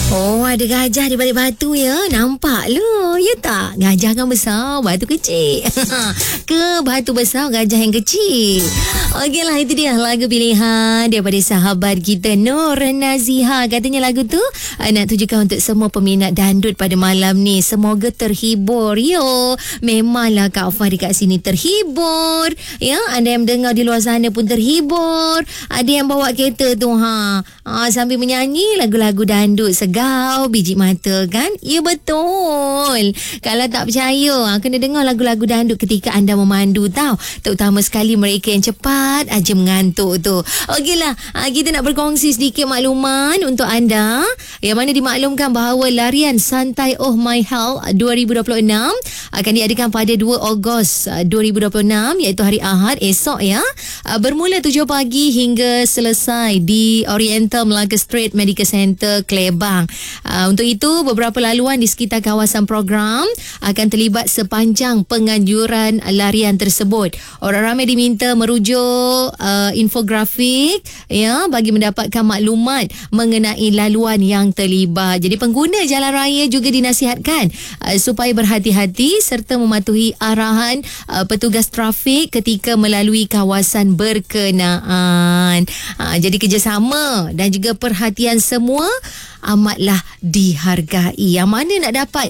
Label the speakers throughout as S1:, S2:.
S1: Oh, ada gajah di balik batu ya. Nampak lu. Ya tak? Gajah kan besar, batu kecil. Ke batu besar, gajah yang kecil. Okeylah, itu dia lagu pilihan daripada sahabat kita Nur Naziha. Katanya lagu tu nak tujukan untuk semua peminat dandut pada malam ni. Semoga terhibur. Yo, memanglah Kak Fah dekat sini terhibur. Ya, anda yang dengar di luar sana pun terhibur. Ada yang bawa kereta tu sambil menyanyi lagu-lagu dandut segau biji mata kan? Ya betul. Kalau tak percaya, kena dengar lagu-lagu dandut ketika anda memandu tau. Terutama sekali mereka yang cepat aja mengantuk tu. Okeylah, kita nak berkongsi sedikit makluman untuk anda. Yang mana dimaklumkan bahawa larian Santai Oh My Health 2026 akan diadakan pada 2 Ogos 2026, iaitu hari Ahad esok ya. Bermula 7 pagi hingga selesai di Oriental Melaka Street Medical Center, Klebang. Untuk itu, beberapa laluan di sekitar kawasan program akan terlibat sepanjang penganjuran larian tersebut. Orang ramai diminta merujuk infografik ya bagi mendapatkan maklumat mengenai laluan yang terlibat. Jadi pengguna jalan raya juga dinasihatkan supaya berhati-hati serta mematuhi arahan petugas trafik ketika melalui kawasan berkenaan. Jadi kerjasama dan juga perhatian semua amatlah dihargai. Yang mana nak dapat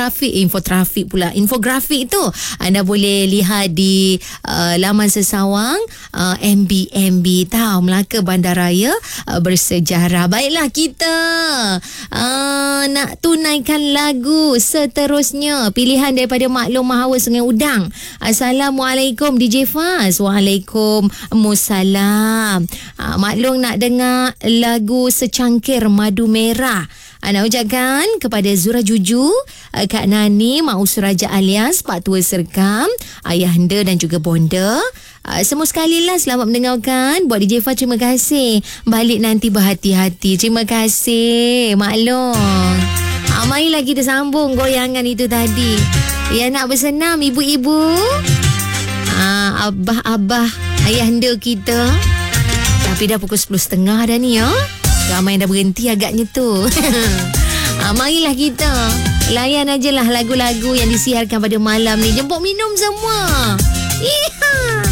S1: infografik tu, anda boleh lihat di laman sesawang MB tahu Melaka Bandaraya Bersejarah. Baiklah, kita nak tunaikan lagu seterusnya, pilihan daripada Maklum Mahawa Sungai Udang. Assalamualaikum DJ Faz. Waalaikumsalam. Maklum nak dengar lagu Secangkir Madu Merah. Nak ucapkan kepada Zura Juju, Kak Nani, Mak Usraja alias Pak Tua Serkam, Ayahanda dan juga Bonda. Semua sekali lah selamat mendengarkan. Buat DJ Fah, terima kasih. Balik nanti berhati-hati. Terima kasih maklum. Marilah kita sambung goyangan itu tadi. Ya, nak bersenam ibu-ibu, abah-abah, ayahanda kita. Tapi dah pukul 10.30 dah ni ya. Ramai yang dah berhenti agaknya tu. Marilah kita layan aje lah lagu-lagu yang disiarkan pada malam ni. Jemput minum semua. Iha.